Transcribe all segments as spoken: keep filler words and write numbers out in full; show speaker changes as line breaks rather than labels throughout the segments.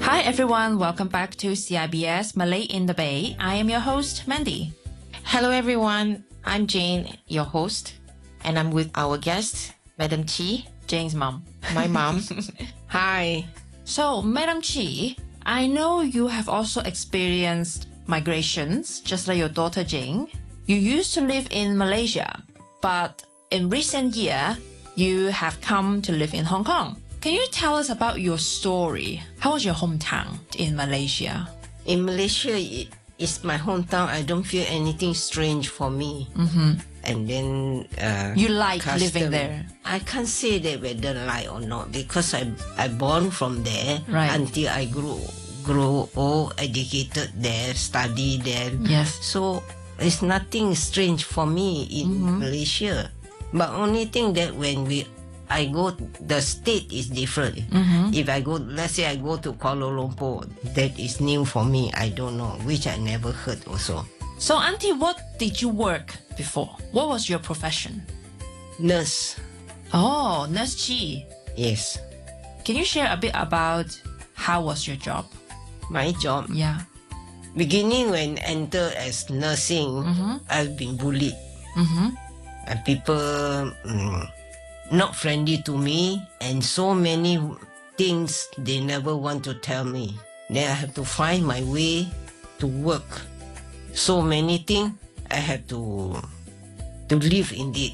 Hi everyone, welcome back to C I B S Malay in the Bay. I am your host, Mandy.
Hello everyone, I'm Jane, your host, and I'm with our guest, Madam Chi,
Jane's mom.
my mom. Hi.
So, Madam Chi, I know you have also experienced migrations, just like your daughter Jane. You used to live in Malaysia, but in recent year, you have come to live in Hong Kong. Can you tell us about your story? How was your hometown in Malaysia?
In Malaysia, it is my hometown. I don't feel anything strange for me.
Mm-hmm.
And then uh,
You like
custom.
living there?
I can't say that whether like or not because I I born from there
Right.
until I grew grow old, educated there, study there.
Yes.
So it's nothing strange for me in
Mm-hmm.
Malaysia. But only thing that when we I go, the state is different.
Mm-hmm.
If I go, let's say I go to Kuala Lumpur, that is new for me. I don't know, which I never heard also.
So, Auntie, what did you work before? What was your profession?
Nurse,
Oh, Nurse Chi.
yes.
Can you share a bit about how was your job?
My job,
Yeah.
beginning when enter as nursing,
Mm-hmm.
I've been bullied.
Mm-hmm.
And people mm, not friendly to me, and so many things they never want to tell me. Then I have to find my way to work. So many things I have to to live in it.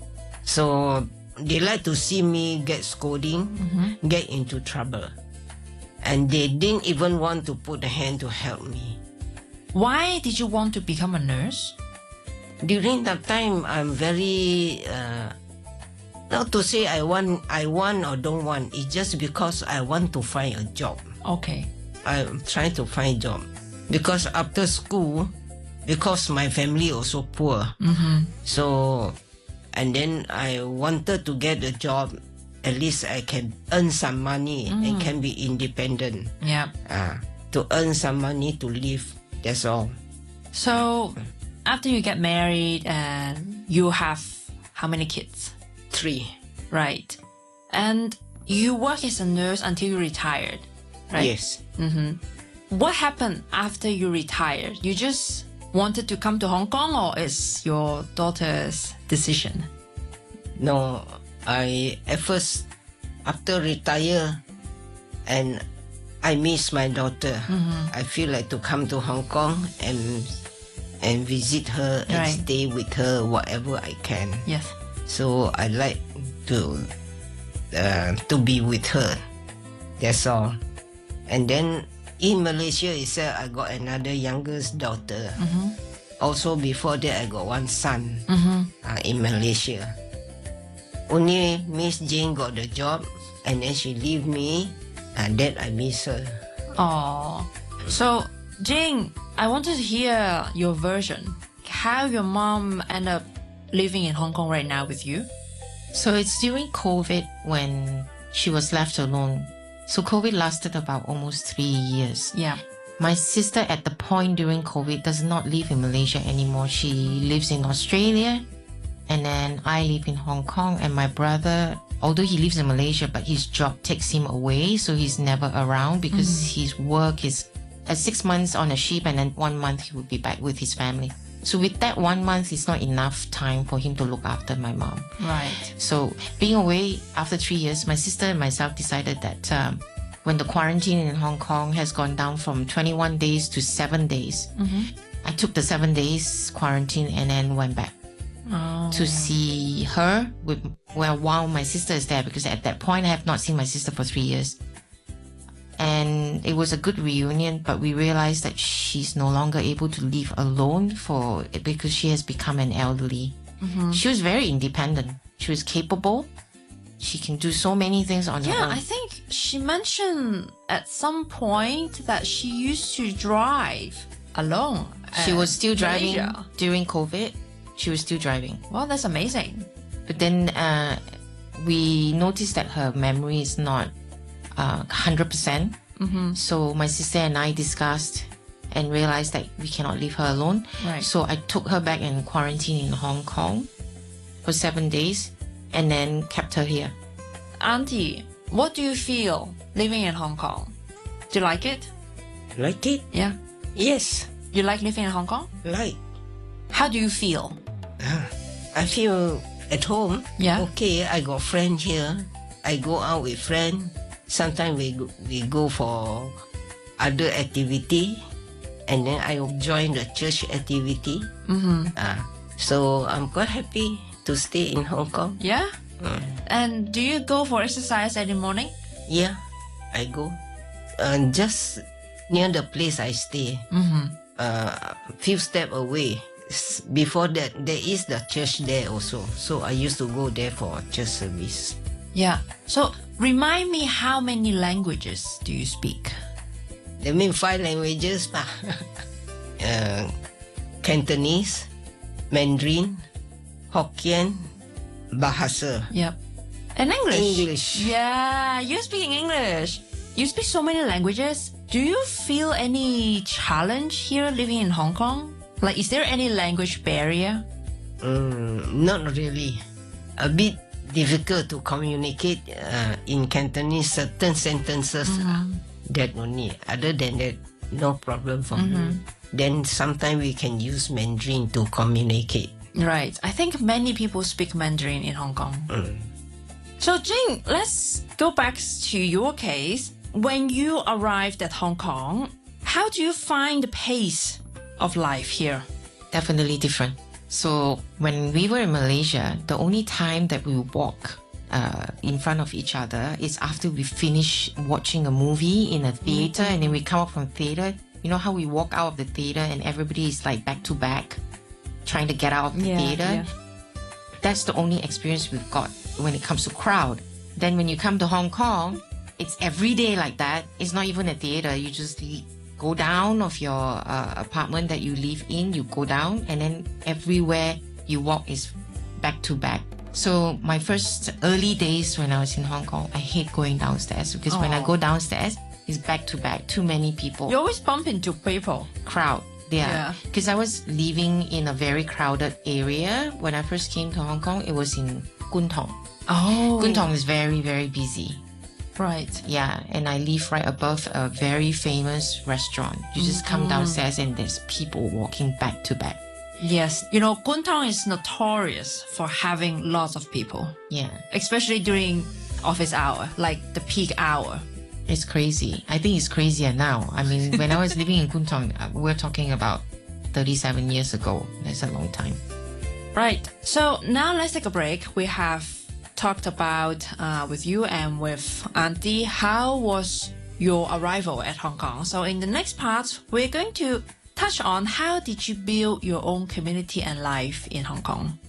So they like to see me get scolding,
Mm-hmm.
get into trouble, and they didn't even want to put a hand to help me.
Why did you want to become a nurse?
During that time, I'm very uh, not to say I want, I want or don't want. It's just because I want to find a job.
Okay.
I'm trying to find job because after school, because my family also poor,
Mm-hmm.
so and then I wanted to get a job. At least I can earn some money and can be independent.
Yeah.
Uh, to earn some money to live. That's all.
So, after you get married and you have how many kids?
Three.
Right. And you work as a nurse until you retired, right?
Yes.
Mm-hmm. What happened after you retired? You just wanted to come to Hong Kong, or is your daughter's decision?
No, I at first after retire and I miss my daughter.
Mm-hmm.
I feel like to come to Hong Kong and and visit her and
Right.
stay with her whatever I can.
Yes.
So I like to uh, to be with her. That's all. And then in Malaysia itself, I got another youngest daughter.
Mm-hmm.
Also before that, I got one son.
Mm-hmm.
uh, in Malaysia. Only Miss Jane got the job and then she leave me and then I miss her.
Oh. So, Jing, I wanted to hear your version. How your mom ended up living in Hong Kong right now with you?
So it's during COVID when she was left alone. So COVID lasted about almost three years.
Yeah.
My sister at the point during COVID does not live in Malaysia anymore. She lives in Australia, and then I live in Hong Kong, and my brother, although he lives in Malaysia, but his job takes him away, so he's never around because his work is uh, six months on a ship, and then one month he will be back with his family. So with that one month, it's not enough time for him to look after my mom.
Right.
So being away after three years, my sister and myself decided that um, when the quarantine in Hong Kong has gone down from twenty-one days to seven days,
Mm-hmm.
I took the seven days quarantine and then went back
Oh.
to see her with, well, while my sister is there, because at that point I have not seen my sister for three years. And it was a good reunion, but we realized that she's no longer able to live alone for because she has become an elderly.
Mm-hmm.
She was very independent. She was capable. She can do so many things on her
Yeah,
own.
I think she mentioned at some point that she used to drive alone.
She
at
was still driving
Malaysia.
during COVID. She was still driving.
Well, that's amazing.
But then uh, we noticed that her memory is not uh, one hundred percent.
Mm-hmm.
So my sister and I discussed and realized that we cannot leave her alone.
Right.
So I took her back and quarantined in Hong Kong for seven days and then kept her here.
Auntie, what do you feel living in Hong Kong? Do you like it?
Like it?
Yeah.
Yes,
You like living in Hong Kong?
like.
How do you feel?
I feel at home.
Yeah.
Okay, I got friends here. I go out with friends. Sometimes we go, we go for other activity, and then I will join the church activity.
Mm-hmm.
Uh, so I'm quite happy to stay in Hong Kong.
Yeah?
Mm.
And do you go for exercise every morning?
Yeah, I go. Uh, just near the place I stay.
Mm-hmm.
Uh, few steps away. S- Before that, there is the church there also. So I used to go there for church service.
Yeah. So remind me, how many languages do you speak?
That means five languages. pa. uh, Cantonese, Mandarin, Hokkien, Bahasa.
Yep. And English?
English.
Yeah, you're speaking English. You speak so many languages. Do you feel any challenge here living in Hong Kong? Like, is there any language barrier?
Mm, not really. A bit difficult to communicate uh, in Cantonese certain sentences. uh, that only. Other than that, no problem for me. Then sometimes we can use Mandarin to communicate.
Right. I think many people speak Mandarin in Hong Kong.
Mm.
So, Jing, let's go back to your case. When you arrived at Hong Kong, how do you find the pace of life here?
Definitely different. So when we were in Malaysia, the only time that we walk uh, in front of each other is after we finish watching a movie in a theater, and then we come out from theater. You know how we walk out of the theater and everybody is like back to back, trying to get out of the
Yeah,
theater.
yeah.
That's the only experience we've got when it comes to crowd. Then when you come to Hong Kong, it's every day like that. It's not even a theater. You just le- go down of your uh, apartment that you live in, you go down, and then everywhere you walk is back to back. So my first early days when I was in Hong Kong, I hate going downstairs because when I
Oh.
go downstairs, it's back to back, too many people,
You always bump into people.
crowd. Yeah,
Yeah.
because I was living in a very crowded area. When I first came to Hong Kong, it was in Kwun Tong.
Oh.
Kwun Tong is very, very busy.
Right.
Yeah, and I live right above a very famous restaurant. You just come downstairs and there's people walking back to back.
Yes. You know, Kwun Tong is notorious for having lots of people,
Yeah,
especially during office hour, like the peak hour.
it's crazy. I think it's crazier now. I mean, when I was living in Kwun Tong, uh, we're talking about thirty-seven years ago. That's a long time.
Right. So now let's take a break. We have talked about uh, with you and with Auntie, how was your arrival at Hong Kong. So in the next part, we're going to touch on how did you build your own community and life in Hong Kong.